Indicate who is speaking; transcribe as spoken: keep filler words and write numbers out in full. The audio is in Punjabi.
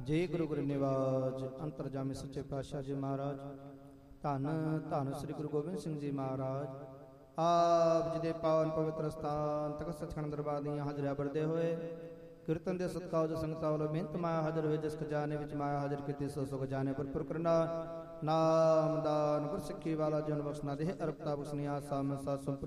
Speaker 1: ਜੇ ਗੁਰੂ ਗੁਰੂ ਨਿਵਾਜ ਅੰਤਰਜਾਮੀ ਸੱਚੇ ਪਾਤਸ਼ਾਹ ਜੀ ਮਹਾਰਾਜ ਧੰਨ ਧੰਨ ਸ੍ਰੀ ਗੁਰੂ ਗੋਬਿੰਦ ਸਿੰਘ ਜੀ ਮਹਾਰਾਜ ਆਪ ਜੀ ਦੇ ਪਾਵਨ ਪਵਿੱਤਰ ਸਥਾਨ ਤਖਤ ਸੱਚਖੰਡ ਦਰਬਾਰ ਦੀਆਂ ਹਾਜ਼ਰੀਆਂ ਵਰਦੇ ਹੋਏ ਕੀਰਤਨ ਦੇ ਸਤਿਕਾਰ ਜੋ ਸੰਗਤਾਂ ਵੱਲੋਂ ਮਿਹਨਤ ਮਾਇਆ ਹਾਜ਼ਰ ਹੋਏ ਜਿਸ ਖਜ਼ਾਨੇ ਵਿੱਚ ਮਾਇਆ ਹਾਜ਼ਰ ਕੀਤੀ ਸੋ ਸੁਖ ਜਾਣੇ ਭਰਪੂਰ ਕਰਨਾ ਨਾਮ ਦਾਨ ਗੁਰਸਿੱਖੀ ਵਾਲਾ ਜਨ ਬਖਸ਼ਣਾ ਦੇ ਅਰਪਤਾ ਬਖਸ਼ਣੀਆਂ ਸਾਮ ਸਾਸੁ